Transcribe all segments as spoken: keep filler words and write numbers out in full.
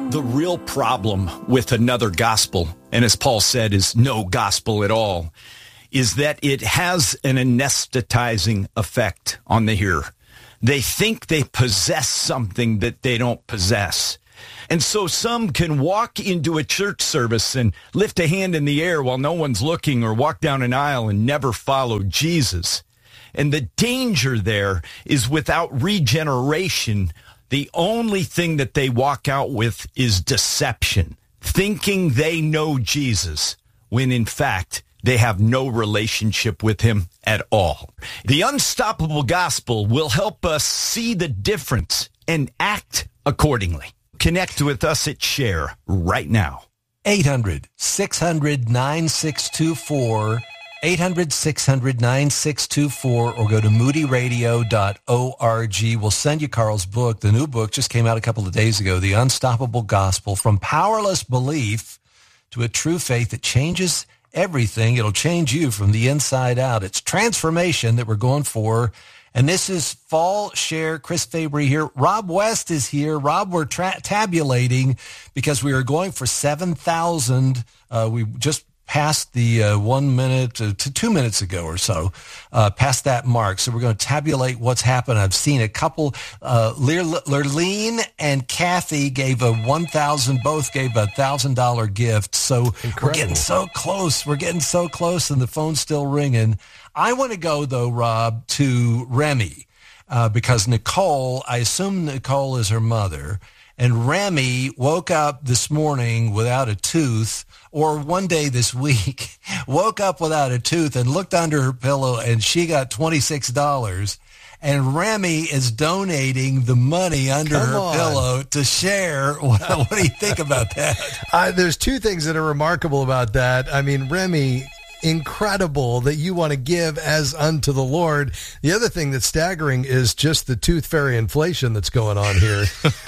The real problem with another gospel, and as Paul said, is no gospel at all, is that it has an anesthetizing effect on the hearer. They think they possess something that they don't possess. And so some can walk into a church service and lift a hand in the air while no one's looking, or walk down an aisle and never follow Jesus. And the danger there is, without regeneration, the only thing that they walk out with is deception, thinking they know Jesus, when in fact they have no relationship with him at all. The Unstoppable Gospel will help us see the difference and act accordingly. Connect with us at Share right now. eight hundred, six hundred, nine six two four, eight hundred, six hundred, nine six two four, or go to moody radio dot org. We'll send you Carl's book. The new book just came out a couple of days ago, The Unstoppable Gospel, From Powerless Belief to a True Faith That Changes Everything. It'll change you from the inside out. It's transformation that we're going for. And this is Fall Share. Chris Fabry here. Rob West is here. Rob, we're tra- tabulating because we are going for seven thousand. Uh, we just passed the uh, one minute uh, to two minutes ago or so, uh, past that mark. So we're going to tabulate what's happened. I've seen a couple, uh, Lurleen and Kathy gave a one thousand, both gave a one thousand dollars gift. So Incredible. We're getting so close. We're getting so close, and the phone's still ringing. I want to go, though, Rob, to Remy, uh, because Nicole, I assume Nicole is her mother, and Remy woke up this morning without a tooth, or one day this week, woke up without a tooth and looked under her pillow, and she got twenty-six dollars. And Remy is donating the money under Come her on. pillow to Share. What, what do you think about that? Uh, there's two things that are remarkable about that. I mean, Remy, incredible that you want to give as unto the Lord. The other thing that's staggering is just the tooth fairy inflation that's going on here.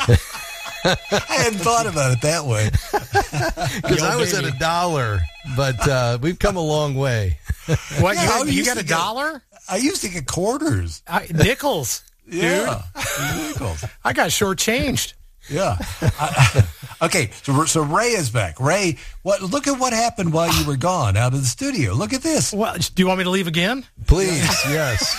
I hadn't thought about it that way. Because I was baby. at a dollar, but uh, we've come a long way. What, yeah, you, you got a get, dollar? I used to get quarters. I, nickels. Yeah. Nickels. I got shortchanged. Yeah. I, okay, so so Ray is back. Ray, what? Look at what happened while you were gone out of the studio. Look at this. Well, do you want me to leave again? Please, yes.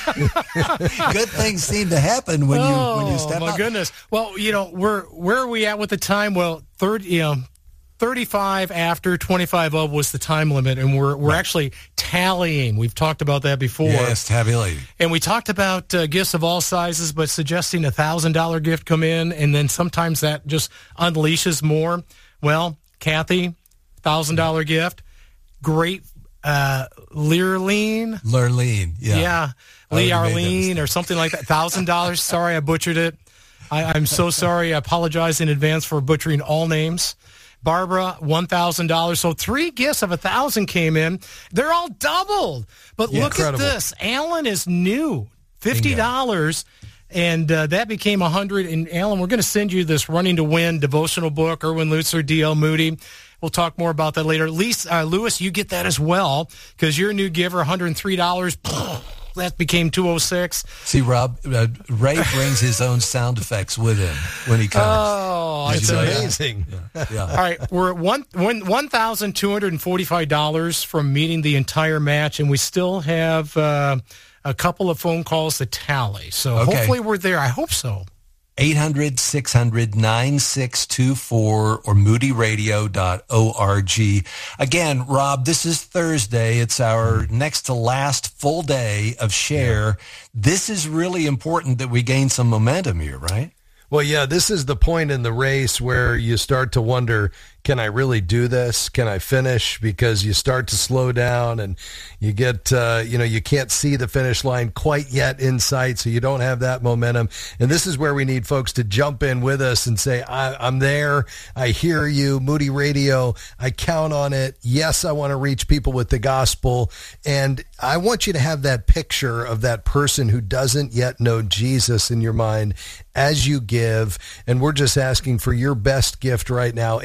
Good things seem to happen when oh, you when you step out. Oh my goodness. Well, you know, we're where are we at with the time? Well, third, you know, thirty-five after, twenty-five of was the time limit, and we're we're right. actually tallying. We've talked about that before. Yes, tabulating. And we talked about uh, gifts of all sizes, but suggesting a one thousand dollars gift come in, and then sometimes that just unleashes more. Well, Kathy, one thousand dollars gift. Great. Uh, Lurleen. Lurleen, yeah. Yeah, Lee Arlene or something like that. one thousand dollars. Sorry, I butchered it. I, I'm so sorry. I apologize in advance for butchering all names. Barbara, one thousand dollars. So three gifts of one thousand dollars came in. They're all doubled. But yeah, look incredible. At this. Alan is new, fifty dollars. Bingo. And uh, that became one hundred dollars. And Alan, we're going to send you this Running to Win devotional book, Erwin Lutzer, D L Moody. We'll talk more about that later. Lisa, uh, Lewis, you get that as well because you're a new giver, one hundred three dollars. That became two hundred six. See, Rob, uh, Ray brings his own sound effects with him when he comes. Oh, it's amazing. Yeah. Yeah. All right, we're at one one thousand two hundred forty-five dollars from meeting the entire match, and we still have uh, a couple of phone calls to tally. So okay. Hopefully we're there. I hope so. eight hundred, six hundred, nine six two four or moody radio dot org. Again, Rob, this is Thursday. It's our next to last full day of Share. Yeah. This is really important that we gain some momentum here, right? Well, yeah, this is the point in the race where you start to wonder, can I really do this? Can I finish? Because you start to slow down and you get, uh, you know, you can't see the finish line quite yet in sight, so you don't have that momentum. And this is where we need folks to jump in with us and say, I, I'm there. I hear you. Moody Radio. I count on it. Yes, I want to reach people with the gospel. And I want you to have that picture of that person who doesn't yet know Jesus in your mind as you give. And we're just asking for your best gift right now, eight hundred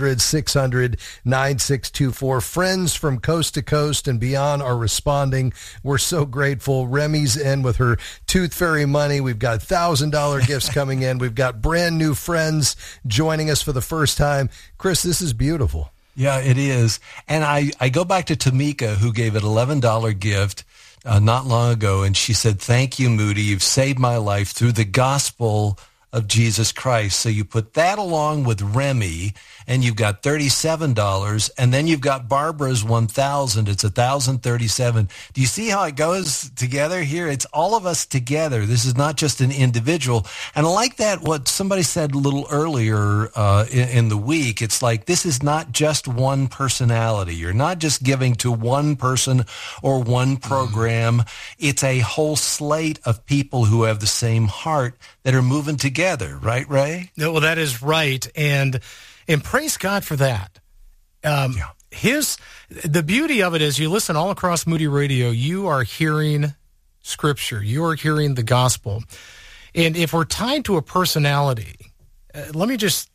hundred, six hundred, nine six two four. Friends from coast to coast and beyond are responding. We're so grateful. Remy's in with her Tooth Fairy money. We've got one thousand dollars gifts coming in. We've got brand new friends joining us for the first time. Chris, this is beautiful. Yeah, it is. And I, I go back to Tamika, who gave an eleven dollars gift uh, not long ago, and she said, "Thank you, Moody. You've saved my life through the gospel of Jesus Christ." So you put that along with Remy, and you've got thirty-seven dollars, and then you've got Barbara's one thousand dollars. It's one thousand thirty-seven dollars. Do you see how it goes together here? It's all of us together. This is not just an individual. And I like that, what somebody said a little earlier uh, in, in the week. It's like this is not just one personality. You're not just giving to one person or one program. Mm. It's a whole slate of people who have the same heart that are moving together. Right, Ray? No, well, that is right. And And praise God for that. Um, yeah. His the beauty of it is you listen all across Moody Radio, you are hearing Scripture. You are hearing the gospel. And if we're tied to a personality, uh, let me just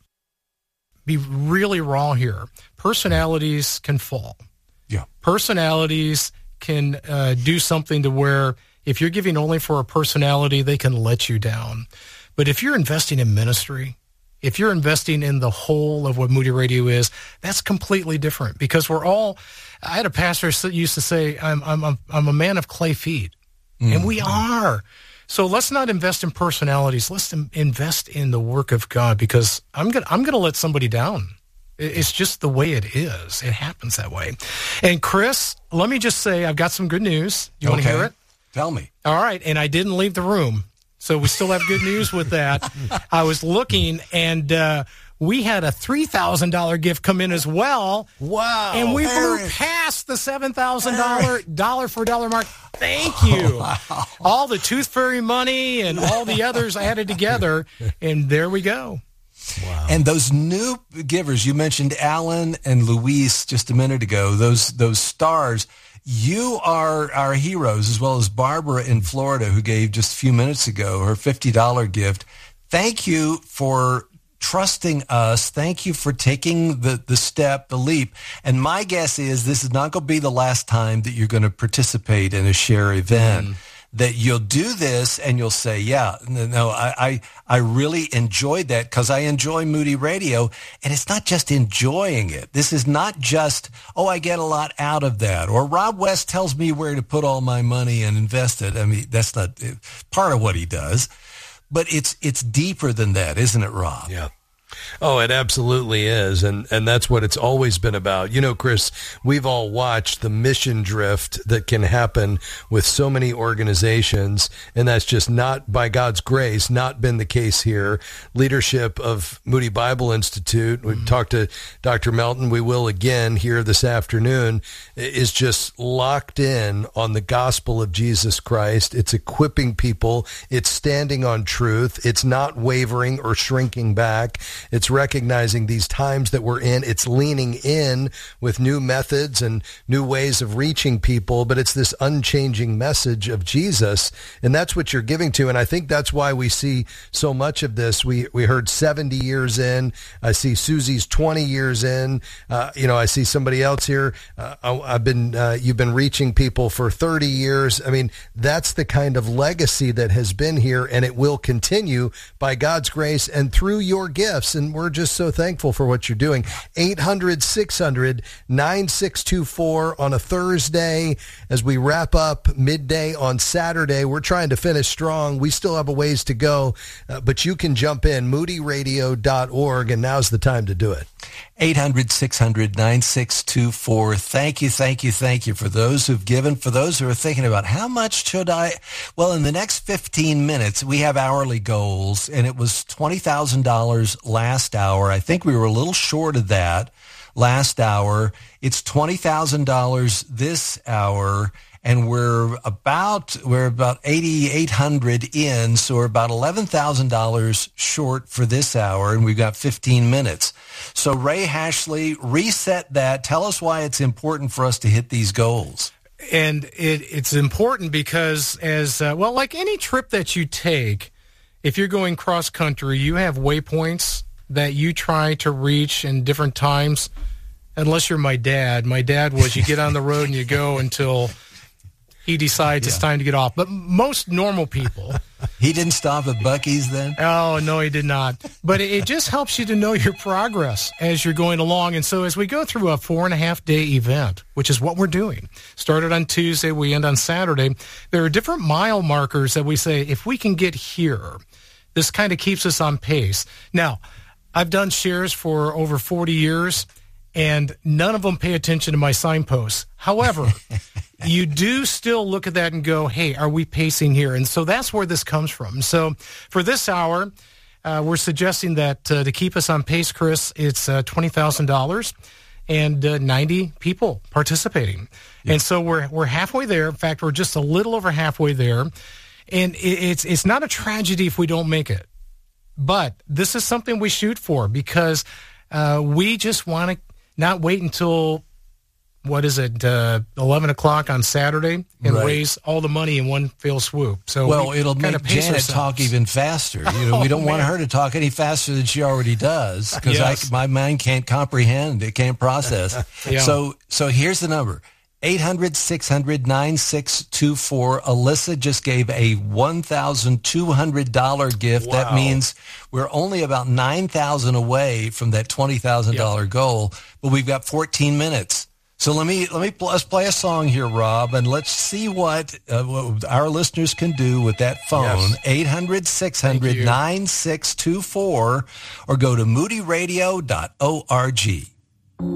be really raw here. Personalities can fall. Yeah. Personalities can uh, do something to where if you're giving only for a personality, they can let you down. But if you're investing in ministry, if you're investing in the whole of what Moody Radio is, that's completely different because we're all, I had a pastor that used to say, I'm, I'm, I'm a man of clay feet. Mm. And we are. So let's not invest in personalities. Let's invest in the work of God because I'm going to I'm going to let somebody down. It's just the way it is. It happens that way. And Chris, let me just say, I've got some good news. You okay. want to hear it? Tell me. All right. And I didn't leave the room. So we still have good news with that. I was looking, and uh, we had a three thousand dollars gift come in as well. Wow. And we Aaron. blew past the seven thousand dollars dollar for dollar mark. Thank you. Oh, wow. All the Tooth Fairy money and all the others I added together, and there we go. Wow. And those new givers, you mentioned Alan and Luis just a minute ago, those those stars. You are our heroes, as well as Barbara in Florida, who gave just a few minutes ago her fifty dollars gift. Thank you for trusting us. Thank you for taking the, the step, the leap. And my guess is this is not going to be the last time that you're going to participate in a share event. Mm. That you'll do this and you'll say, yeah, no, I, I, I really enjoyed that because I enjoy Moody Radio. And it's not just enjoying it. This is not just, oh, I get a lot out of that. Or Rob West tells me where to put all my money and invest it. I mean, that's not part of what he does. But it's it's deeper than that, isn't it, Rob? Yeah. Oh, it absolutely is. And and that's what it's always been about. You know, Chris, we've all watched the mission drift that can happen with so many organizations, and that's just not, by God's grace, not been the case here. Leadership of Moody Bible Institute, we've mm-hmm. talked to Doctor Melton, we will again here this afternoon, is just locked in on the gospel of Jesus Christ. It's equipping people. It's standing on truth. It's not wavering or shrinking back. It's recognizing these times that we're in. It's leaning in with new methods and new ways of reaching people, but it's this unchanging message of Jesus, and that's what you're giving to. And I think that's why we see so much of this. We we heard seventy years in. I see Susie's twenty years in. Uh, you know, I see somebody else here. Uh, I, I've been uh, you've been reaching people for thirty years. I mean, that's the kind of legacy that has been here, and it will continue by God's grace and through your gifts. And we're just so thankful for what you're doing. eight hundred, six hundred, nine six two four on a Thursday as we wrap up midday on Saturday. We're trying to finish strong. We still have a ways to go, uh, but you can jump in, moody radio dot org, and now's the time to do it. eight hundred, six hundred, nine six two four. Thank you, thank you, thank you for those who've given. For those who are thinking about how much should I? Well, in the next fifteen minutes, we have hourly goals, and it was twenty thousand dollars last hour. I think we were a little short of that last hour. It's twenty thousand dollars this hour. And we're about we're about eighty-eight hundred in, so we're about eleven thousand dollars short for this hour, and we've got fifteen minutes. So Ray Hashley, reset that. Tell us why it's important for us to hit these goals. And it, it's important because, as uh, well, like any trip that you take, if you're going cross country, you have waypoints that you try to reach in different times, unless you're my dad. My dad was you get on the road and you go until he decides yeah. it's time to get off. But most normal people... He didn't stop at Buc-ee's then? Oh, no, he did not. But it, it just helps you to know your progress as you're going along. And so as we go through a four-and-a-half-day event, which is what we're doing, started on Tuesday, we end on Saturday, there are different mile markers that we say, if we can get here, this kind of keeps us on pace. Now, I've done shares for over forty years, and none of them pay attention to my signposts. However, you do still look at that and go, hey, are we pacing here? And so that's where this comes from. So for this hour, uh, we're suggesting that uh, to keep us on pace, Chris, it's uh, twenty thousand dollars and uh, ninety people participating. Yeah. And so we're we're halfway there. In fact, we're just a little over halfway there. And it, it's it's not a tragedy if we don't make it. But this is something we shoot for because uh, we just want to not wait until, what is it, uh, eleven o'clock on Saturday and right. raise all the money in one fell swoop. So well, we it'll make Janet ourselves. talk even faster. You know, oh, we don't man. want her to talk any faster than she already does because yes. my mind can't comprehend. It can't process. yeah. So, so here's the number. eight hundred, six hundred, nine six two four. Alyssa just gave a one thousand two hundred dollars gift. Wow. That means we're only about nine thousand dollars away from that twenty thousand dollars yep. goal, but we've got fourteen minutes. So let me let me let's play a song here, Rob, and let's see what, uh, what our listeners can do with that phone. Yes. eight hundred, six hundred, nine six two four or go to moody radio dot org.